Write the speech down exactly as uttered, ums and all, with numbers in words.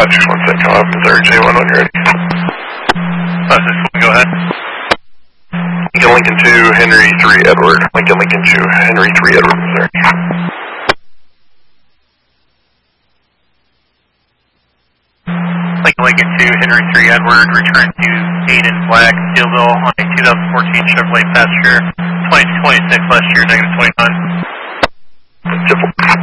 five six one six, come up from third, J one when you're ready. five six one, go ahead. Lincoln Lincoln two, Henry three, Edward. Lincoln Lincoln two, Henry three, Edward, Missouri. Lincoln Lincoln two, Henry three, Edward, return to Aiden Black, Steelville on a two thousand fourteen Chevrolet Passenger, twenty-two twenty-six last year, negative twenty-nine. Simple.